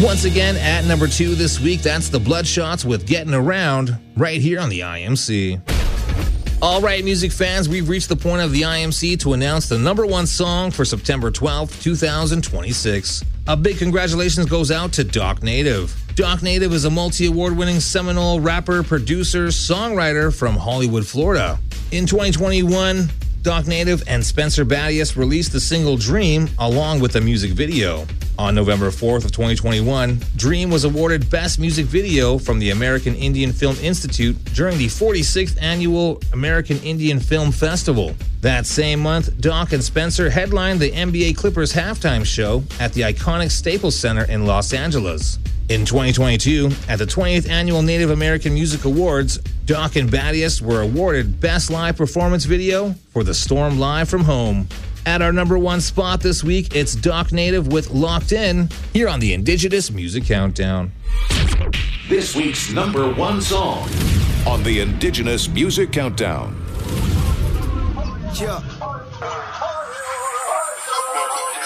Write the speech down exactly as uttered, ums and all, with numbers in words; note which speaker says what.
Speaker 1: Once again, at number two this week, that's the Bloodshots with Getting Around, right here on the I M C. All right, music fans, we've reached the point of the I M C to announce the number one song for September twelfth, two thousand twenty-six. A big congratulations goes out to Doc Native. Doc Native is a multi-award winning Seminole rapper, producer, songwriter from Hollywood, Florida. In twenty twenty-one, Doc Native and Spencer Battius released the single Dream along with a music video. On November fourth of twenty twenty-one, Dream was awarded Best Music Video from the American Indian Film Institute during the forty-sixth Annual American Indian Film Festival. That same month, Doc and Spencer headlined the N B A Clippers halftime show at the iconic Staples Center in Los Angeles. In twenty twenty-two, at the twentieth Annual Native American Music Awards, Doc and Battius were awarded Best Live Performance Video for The Storm Live from Home. At our number one spot this week, it's Doc Native with Locked In, here on the Indigenous Music Countdown.
Speaker 2: This week's number one song on the Indigenous Music Countdown.
Speaker 3: Yeah.